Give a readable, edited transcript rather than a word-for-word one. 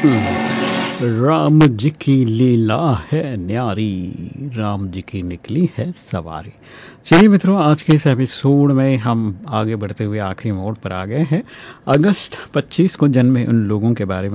राम जी की लीला है न्यारी, राम जी की निकली है सवारी। चलिए मित्रों, आज के इस एपिसोड में हम आगे बढ़ते हुए आखिरी मोड़ पर आ गए हैं। अगस्त 25 को जन्मे उन लोगों के बारे में